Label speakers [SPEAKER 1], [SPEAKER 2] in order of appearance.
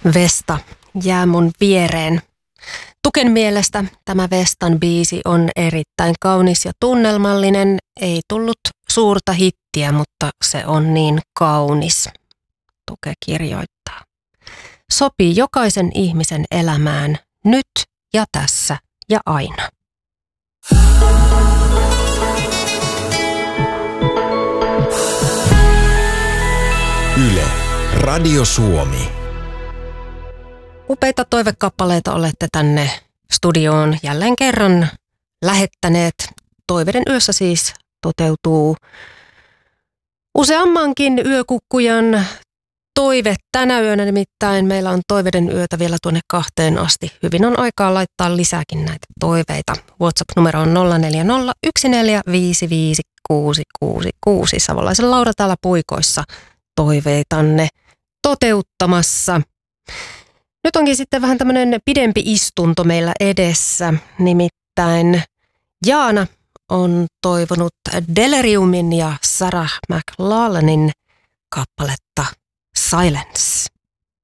[SPEAKER 1] Vesta jää mun viereen. Tuken mielestä tämä Vestan biisi on erittäin kaunis ja tunnelmallinen. Ei tullut suurta hittiä, mutta se on niin kaunis. Tuke kirjoittaa. Sopii jokaisen ihmisen elämään nyt ja tässä ja aina.
[SPEAKER 2] Yle, Radio Suomi.
[SPEAKER 1] Upeita toivekappaleita olette tänne studioon jälleen kerran lähettäneet. Toiveiden yössä siis toteutuu useammankin yökukkujan toive tänä yönä, nimittäin meillä on toiveiden yötä vielä tuonne 2 asti. Hyvin on aikaa laittaa lisääkin näitä toiveita. WhatsApp-numero on 0401455666. Savolaisen Laura täällä puikoissa toiveitanne toteuttamassa. Nyt onkin sitten vähän tämmöinen pidempi istunto meillä edessä, nimittäin Jaana on toivonut Deliriumin ja Sarah McLaughlinin kappaletta Silence.